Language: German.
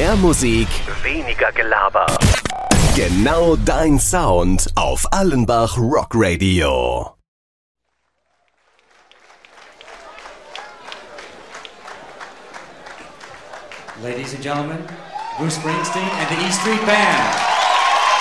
Mehr Musik, weniger Gelaber. Genau dein Sound auf Allenbach Rock Radio. Ladies and gentlemen, Bruce Springsteen and the E Street Band.